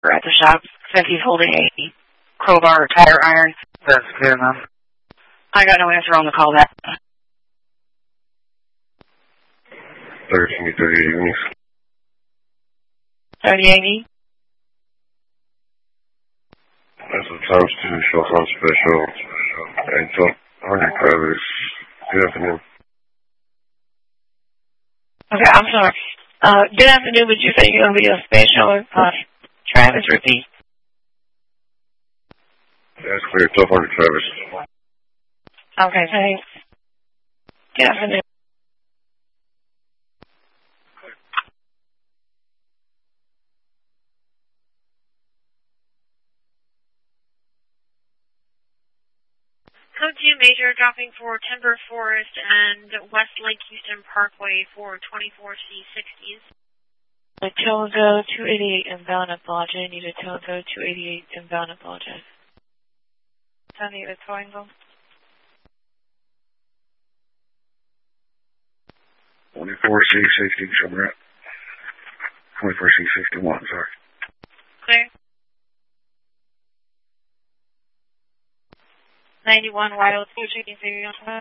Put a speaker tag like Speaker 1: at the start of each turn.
Speaker 1: at the shop says he's holding a crowbar or tire iron.
Speaker 2: That's clear, ma'am.
Speaker 1: I got no answer on the call back.
Speaker 3: 1380.
Speaker 1: 3080?
Speaker 3: That's a times 2 short on special. And top 100 Travis. Good afternoon.
Speaker 1: Okay, I'm sorry. Good afternoon, but you say you're going to be a special Travis, repeat.
Speaker 3: That's clear. Top 100 Travis.
Speaker 1: Okay, thanks. Good afternoon.
Speaker 4: Code 2 Major dropping for Timber Forest and West Lake Houston Parkway for 24C60s.
Speaker 1: A Togo 288 inbound apology. Need a Togo 288 inbound apology. Tell me the towing go.
Speaker 3: 24C60 somewhere. 24C61, sorry.
Speaker 4: Clear. 91 Wild 2 checking for you on that.